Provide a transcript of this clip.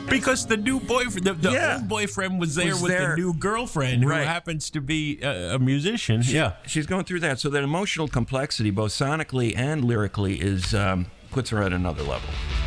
Because the new boyfriend, the old boyfriend was there the new girlfriend who happens to be a musician. She's going through that. So that emotional complexity, both sonically and lyrically, is puts her at another level.